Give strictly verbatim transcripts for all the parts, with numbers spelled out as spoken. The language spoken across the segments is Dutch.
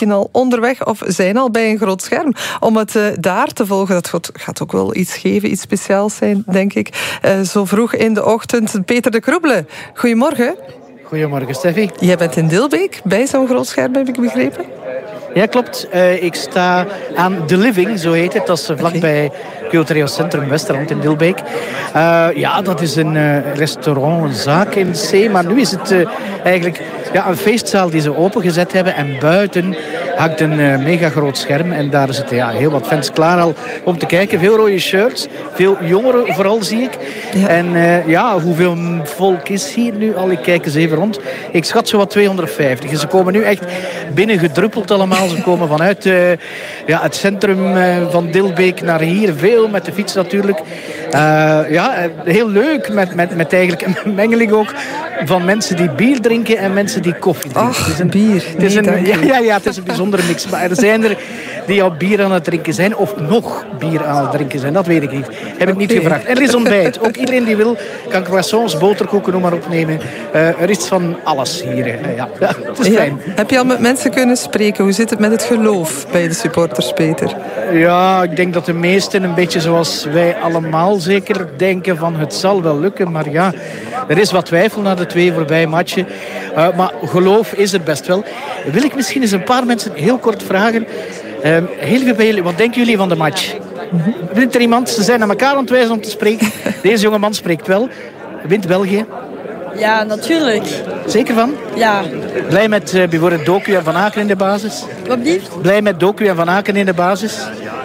misschien al onderweg of zijn al bij een groot scherm om het uh, daar te volgen. Dat gaat ook wel iets geven, iets speciaals zijn, denk ik. Uh, zo vroeg in de ochtend. Peter de Kroebele, goedemorgen. Goedemorgen, Steffi. Jij bent in Dilbeek, bij zo'n groot scherm, heb ik begrepen? Ja, klopt. Uh, ik sta aan The Living, zo heet het. Dat is vlakbij Cultureel Centrum Westerland in Dilbeek. Uh, ja, dat is een uh, restaurantzaak in C. Maar nu is het uh, eigenlijk ja, een feestzaal die ze opengezet hebben. En buiten hangt een uh, mega groot scherm. En daar zitten ja, heel wat fans klaar al om te kijken. Veel rode shirts. Veel jongeren vooral, zie ik. Ja. En uh, ja, hoeveel volk is hier nu al? Ik kijk eens even rond. Ik schat zo wat tweehonderdvijftig. En ze komen nu echt binnengedruppeld allemaal. Ze komen vanuit uh, ja, het centrum uh, van Dilbeek naar hier. Veel met de fiets natuurlijk. Uh, ja, heel leuk. Met, met, met eigenlijk een mengeling ook van mensen die bier drinken en mensen die koffie drinken. Ach, het is een bier. Het is nee, een, ja, ja, ja, het is een bijzondere mix. Maar er zijn er die al bier aan het drinken zijn of nog bier aan het drinken zijn. Dat weet ik niet. Heb okay. ik niet gevraagd. En er is ontbijt. Ook iedereen die wil kan croissants, boterkoeken, noem maar opnemen. Uh, er is van alles hier. Uh, ja. Ja, het is fijn. Ja. Heb je al met mensen kunnen spreken? Hoe zit het met het geloof bij de supporters, Peter? Ja, ik denk dat de meesten een beetje zoals wij allemaal zeker denken van het zal wel lukken. Maar ja, er is wat twijfel na de twee voorbije matchen. Uh, maar geloof is er best wel. Wil ik misschien eens een paar mensen heel kort vragen. Uh, heel veel bij jullie, wat denken jullie van de match? Mm-hmm. Wint er iemand? Ze zijn naar elkaar aan het wijzen om te spreken. Deze jonge man spreekt wel. Wint België? Ja, natuurlijk. Zeker van? Ja. Blij met uh, bijvoorbeeld Doku en Van Aken in de basis? Wat blieft? Blij met Doku en Van Aken in de basis?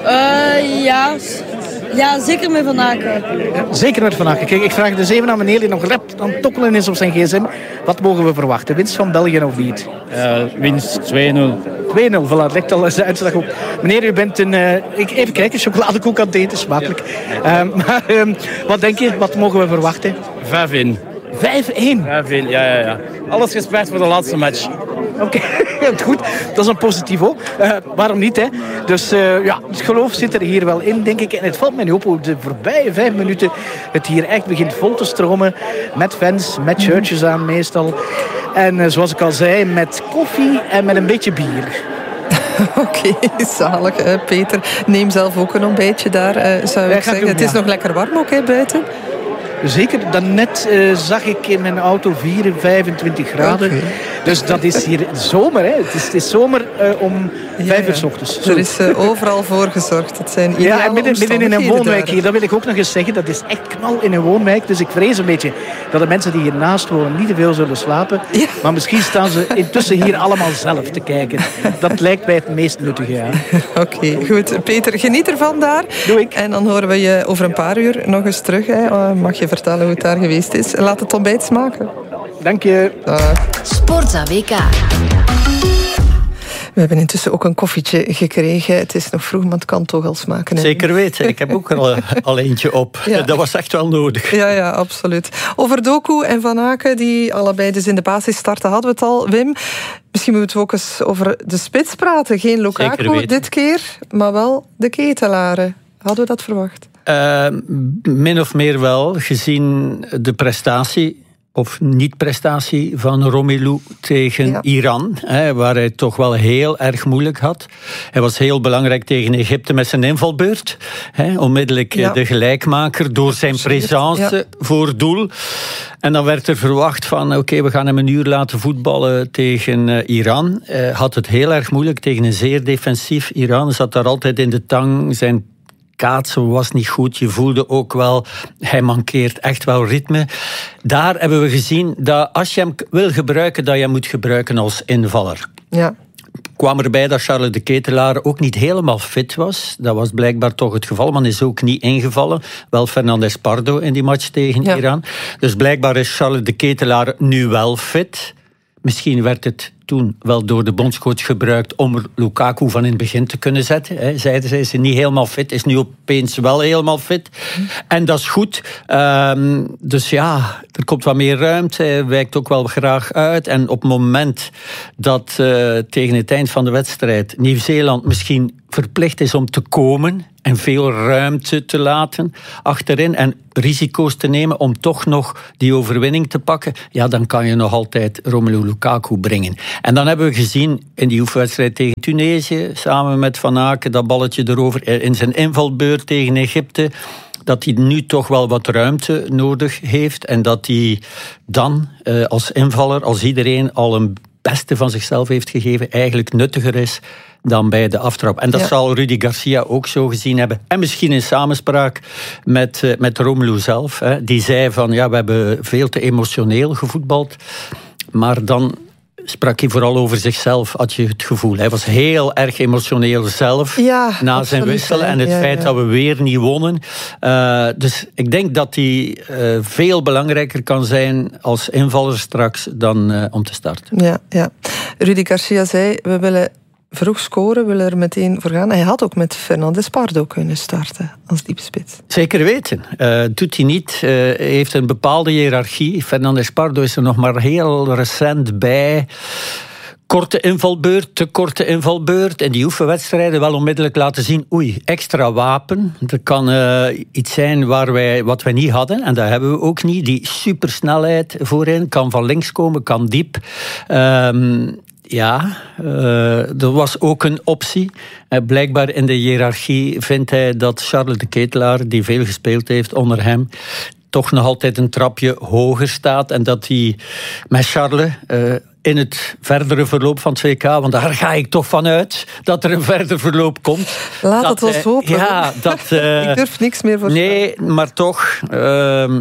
Uh, ja. Ja, zeker met Van Aken. Ja, zeker met Van Aken. Kijk, ik vraag dus even aan meneer die nog rap aan het tokkelen is op zijn gsm. Wat mogen we verwachten? Winst van België of niet? Uh, winst twee nul. twee nul, voilà. Het ligt al eens de uitslag op. Meneer, u bent een... Uh, ik, even kijken, chocoladekoek aan het eten, smakelijk. Uh, maar uh, wat denk je? Wat mogen we verwachten? vijf één. vijf één? vijf één, ja, ja, ja. Alles gespaard voor de laatste match. Oké, okay. Goed. Dat is een positivo. Uh, waarom niet, hè? Dus uh, ja, het geloof zit er hier wel in, denk ik. En het valt mij nu op hoe de voorbije vijf minuten het hier echt begint vol te stromen. Met fans, met shirtjes aan meestal. En uh, zoals ik al zei, met koffie en met een beetje bier. Oké, okay, zalig. Uh, Peter, neem zelf ook een ontbijtje daar, uh, zou ik zeggen. Doen, het is ja. nog lekker warm ook, hè, buiten. Zeker, daarnet uh, zag ik in mijn auto vierentwintig, vijfentwintig graden. Okay. Dus dat is hier zomer. Hè. Het, is, het is zomer uh, om ja, vijf uur 's ochtends. Er is uh, overal voor gezorgd. Het zijn ja, en midden, midden in een woonwijk daar. Hier, dat wil ik ook nog eens zeggen. Dat is echt knal in een woonwijk. Dus ik vrees een beetje dat de mensen die hiernaast wonen niet te veel zullen slapen. Ja. Maar misschien staan ze intussen hier allemaal zelf te kijken. Dat lijkt mij het meest nuttige. Ja. Oké, okay, goed. Peter, geniet ervan daar. Doe ik. En dan horen we je over een paar uur nog eens terug. Hè. Uh, mag je vertellen hoe het daar geweest is. Laat het ontbijt smaken. Dank je. Dag. Sportza W K. We hebben intussen ook een koffietje gekregen. Het is nog vroeg, maar het kan toch al smaken. Hè? Zeker weten. Ik heb ook al, al eentje op. Ja. Dat was echt wel nodig. Ja, ja, absoluut. Over Doku en Van Aken, die allebei dus in de basis starten, hadden we het al, Wim. Misschien moeten we ook eens over de spits praten. Geen Lukaku dit keer, maar wel de ketelaren. Hadden we dat verwacht? Uh, min of meer wel, gezien de prestatie of niet-prestatie van Romelu tegen ja. Iran, hè, waar hij toch wel heel erg moeilijk had. Hij was heel belangrijk tegen Egypte met zijn invalbeurt. Hè, onmiddellijk ja. de gelijkmaker door zijn présence ja. voor doel. En dan werd er verwacht van, oké, okay, we gaan hem een uur laten voetballen tegen uh, Iran. Hij had het heel erg moeilijk tegen een zeer defensief Iran. Zat daar altijd in de tang, zijn kaatsen was niet goed. Je voelde ook wel, hij mankeert echt wel ritme. Daar hebben we gezien dat als je hem wil gebruiken, dat je hem moet gebruiken als invaller. Ja. Kwam erbij dat Charles de Ketelaere ook niet helemaal fit was. Dat was blijkbaar toch het geval, maar is ook niet ingevallen. Wel Fernandes Pardo in die match tegen ja. Iran. Dus blijkbaar is Charles de Ketelaere nu wel fit. Misschien werd het toen wel door de bondscoach gebruikt om er Lukaku van in het begin te kunnen zetten. He, zeiden ze, is hij niet helemaal fit, is nu opeens wel helemaal fit. Mm. En dat is goed. Um, dus ja, er komt wat meer ruimte. Hij wijkt ook wel graag uit. En op het moment dat uh, tegen het eind van de wedstrijd Nieuw-Zeeland misschien verplicht is om te komen en veel ruimte te laten achterin en risico's te nemen om toch nog die overwinning te pakken, ja, dan kan je nog altijd Romelu Lukaku brengen. En dan hebben we gezien in die oefenwedstrijd tegen Tunesië, samen met Van Aken, dat balletje erover in zijn invalbeurt tegen Egypte, dat hij nu toch wel wat ruimte nodig heeft en dat hij dan eh, als invaller, als iedereen al een beste van zichzelf heeft gegeven, eigenlijk nuttiger is dan bij de aftrap. En dat ja. zal Rudi Garcia ook zo gezien hebben. En misschien in samenspraak met, uh, met Romelu zelf. Hè. Die zei van, ja, we hebben veel te emotioneel gevoetbald. Maar dan sprak hij vooral over zichzelf, had je het gevoel. Hij was heel erg emotioneel zelf ja, na absoluut, zijn wissel. En het ja, feit ja. dat we weer niet wonnen. Uh, dus ik denk dat hij uh, veel belangrijker kan zijn als invaller straks dan uh, om te starten. Ja, ja. Rudi Garcia zei, we willen vroeg scoren, willen er meteen voor gaan. Hij had ook met Fernandes Pardo kunnen starten als diepspits. Zeker weten. Uh, doet hij niet. Uh, heeft een bepaalde hiërarchie. Fernandes Pardo is er nog maar heel recent bij. Korte invalbeurt, te korte invalbeurt. In die oefenwedstrijden wel onmiddellijk laten zien, oei, extra wapen. Er kan uh, iets zijn waar wij, wat wij niet hadden. En dat hebben we ook niet. Die supersnelheid voorin. Kan van links komen, kan diep. Um, Ja, uh, er was ook een optie. Uh, blijkbaar in de hiërarchie vindt hij dat Charles de Ketelaar, die veel gespeeld heeft onder hem, toch nog altijd een trapje hoger staat. En dat hij met Charles uh, in het verdere verloop van het W K, want daar ga ik toch van uit dat er een verder verloop komt. Laat dat, het ons uh, hopen. Ja, dat, uh, ik durf niks meer voor. Nee, maar toch, uh,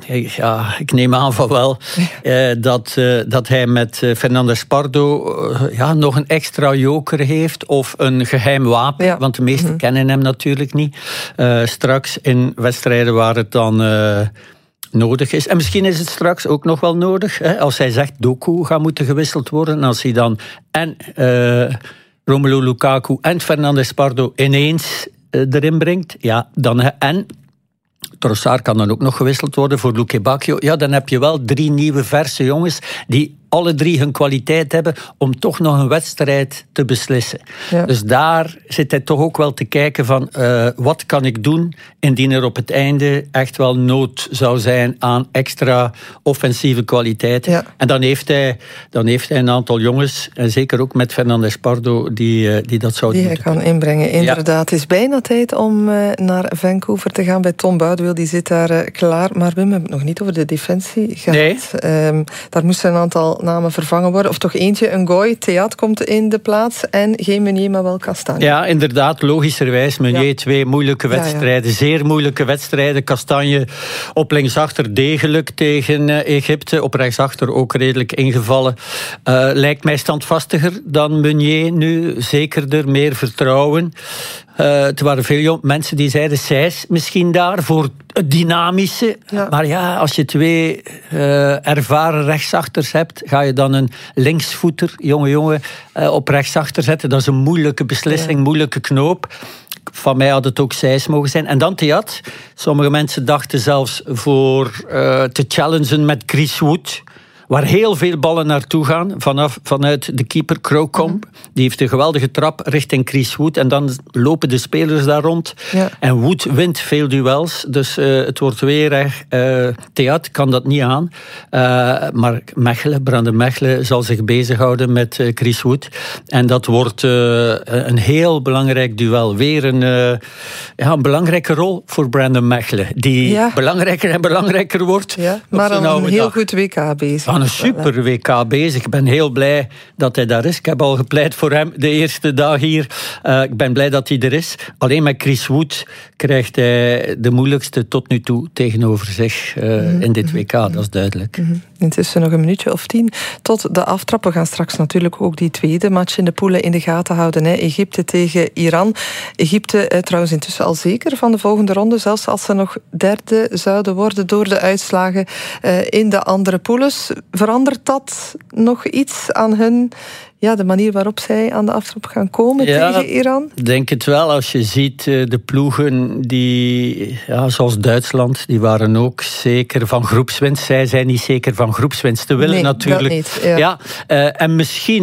ja, ik neem aan van wel, uh, dat, uh, dat hij met uh, Fernandes Pardo uh, ja, nog een extra joker heeft of een geheim wapen, ja. want de meesten mm-hmm. kennen hem natuurlijk niet. Uh, straks in wedstrijden waar het dan Uh, nodig is. En misschien is het straks ook nog wel nodig, hè, als hij zegt Doku gaat moeten gewisseld worden, en als hij dan en uh, Romelu Lukaku en Fernandes Pardo ineens uh, erin brengt, ja, dan en Trossard kan dan ook nog gewisseld worden voor Luque Bacchio, ja, dan heb je wel drie nieuwe verse jongens die alle drie hun kwaliteit hebben om toch nog een wedstrijd te beslissen. Ja. Dus daar zit hij toch ook wel te kijken van uh, wat kan ik doen indien er op het einde echt wel nood zou zijn aan extra offensieve kwaliteiten. Ja. En dan heeft, hij, dan heeft hij een aantal jongens, en zeker ook met Fernandes Pardo, die, uh, die dat zouden die hij kan inbrengen. Inderdaad, ja. Het is bijna tijd om uh, naar Vancouver te gaan bij Tom Boudewil. Die zit daar uh, klaar. Maar Wim, we hebben het nog niet over de defensie gehad. Nee. Um, daar moesten een aantal namen vervangen worden. Of toch eentje, een Goy. Theat komt in de plaats. En geen Meunier, maar wel Castagne. Ja, inderdaad. Logischerwijs. Meunier, ja. twee moeilijke wedstrijden. Ja, ja. Zeer moeilijke wedstrijden. Castagne op linksachter degelijk tegen uh, Egypte. Op rechtsachter ook redelijk ingevallen. Uh, lijkt mij standvastiger dan Meunier nu. Zekerder, meer vertrouwen. Uh, er waren veel mensen die zeiden, Sijs misschien daar voor het dynamische. Ja. Maar ja, als je twee uh, ervaren rechtsachters hebt, ga je dan een linksvoeter, jonge jongen, uh, op rechtsachter zetten. Dat is een moeilijke beslissing, ja. moeilijke knoop. Van mij had het ook Sijs mogen zijn. En dan Theat. Sommige mensen dachten zelfs voor uh, te challengen met Chris Wood, waar heel veel ballen naartoe gaan, vanaf, vanuit de keeper Krokkomp. Mm-hmm. Die heeft een geweldige trap richting Chris Wood. En dan lopen de spelers daar rond. Ja. En Wood wint veel duels. Dus uh, het wordt weer erg. Uh, Theat kan dat niet aan. Uh, maar Mechelen, Brandon Mechelen, zal zich bezighouden met uh, Chris Wood. En dat wordt uh, een heel belangrijk duel. Weer een, uh, ja, een belangrijke rol voor Brandon Mechelen. Die ja. belangrijker en belangrijker wordt. Ja, maar dan een heel dag. goed W K bezig. Aan een super W K bezig. Ik ben heel blij dat hij daar is. Ik heb al gepleit voor hem de eerste dag hier. Uh, ik ben blij dat hij er is. Alleen met Chris Wood krijgt hij de moeilijkste tot nu toe tegenover zich uh, mm-hmm. in dit W K. Dat is duidelijk. Mm-hmm. Intussen nog een minuutje of tien tot de aftrap. We gaan straks natuurlijk ook die tweede match in de poelen in de gaten houden. Hè. Egypte tegen Iran. Egypte uh, trouwens intussen al zeker van de volgende ronde. Zelfs als ze nog derde zouden worden door de uitslagen uh, in de andere poules. Verandert dat nog iets aan hun, ja, de manier waarop zij aan de aftrap gaan komen ja, tegen Iran? Ik denk het wel. Als je ziet uh, de ploegen die, ja, zoals Duitsland, die waren ook zeker van groepswinst. Zij zijn niet zeker van groepswinst te willen nee, natuurlijk. Dat niet, ja. Ja, uh, en misschien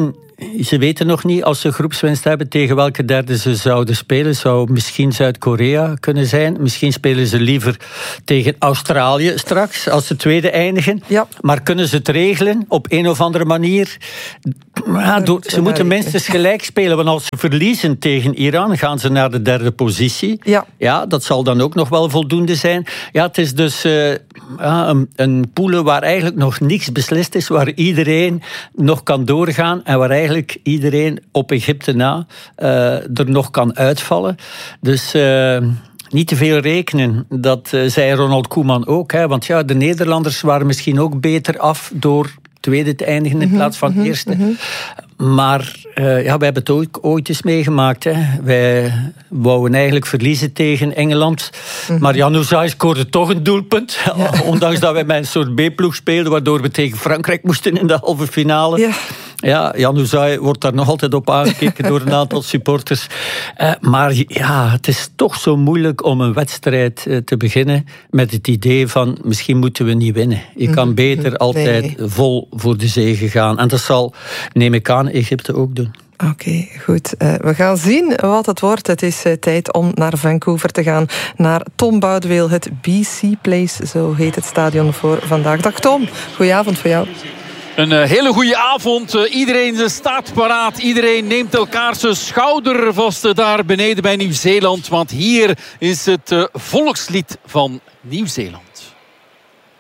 ze weten nog niet, als ze groepswinst hebben, tegen welke derde ze zouden spelen. Zou misschien Zuid-Korea kunnen zijn. Misschien spelen ze liever tegen Australië straks, als ze tweede eindigen. Ja. Maar kunnen ze het regelen op een of andere manier? Ja, door, ze moeten minstens gelijk spelen, want als ze verliezen tegen Iran, gaan ze naar de derde positie. Ja. Ja, dat zal dan ook nog wel voldoende zijn. Ja, het is dus uh, ja, een, een poelen waar eigenlijk nog niks beslist is, waar iedereen nog kan doorgaan en waar eigenlijk iedereen op Egypte na uh, er nog kan uitvallen. Dus Uh, niet te veel rekenen, dat uh, zei Ronald Koeman ook. Hè, want ja, de Nederlanders waren misschien ook beter af door tweede te eindigen in plaats van mm-hmm, eerste. Mm-hmm. Maar uh, ja, wij hebben het ook ooit eens meegemaakt. Hè. Wij wouden eigenlijk verliezen tegen Engeland. Mm-hmm. Maar Januzaj scoorde toch een doelpunt. Ja. Ondanks dat wij met een soort B-ploeg speelden, waardoor we tegen Frankrijk moesten in de halve finale. Ja. Ja, Januzaj wordt daar nog altijd op aangekeken door een aantal supporters. Uh, maar ja, het is toch zo moeilijk om een wedstrijd uh, te beginnen met het idee van misschien moeten we niet winnen. Je kan beter altijd nee. vol voor de zege gaan. En dat zal, neem ik aan, Egypte ook doen. Oké, okay, goed. Uh, we gaan zien wat het wordt. Het is uh, tijd om naar Vancouver te gaan. Naar Tom Boudeweel, het B C Place, zo heet het stadion voor vandaag. Dag Tom, goedenavond voor jou. Een uh, hele goede avond. Uh, iedereen staat paraat. Iedereen neemt elkaar zijn schouder vast daar beneden bij Nieuw-Zeeland. Want hier is het uh, volkslied van Nieuw-Zeeland.